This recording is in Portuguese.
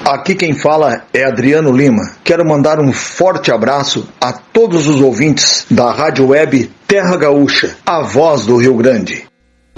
Aqui quem fala é Adriano Lima. Quero mandar um forte abraço a todos os ouvintes da Rádio Web Terra Gaúcha, a voz do Rio Grande.